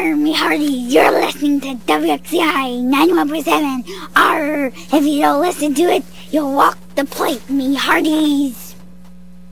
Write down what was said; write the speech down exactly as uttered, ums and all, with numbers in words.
Arr, me hearties, you're listening to W X C I ninety-one point seven. Arr, if you don't listen to it, you'll walk the plank, me hearties.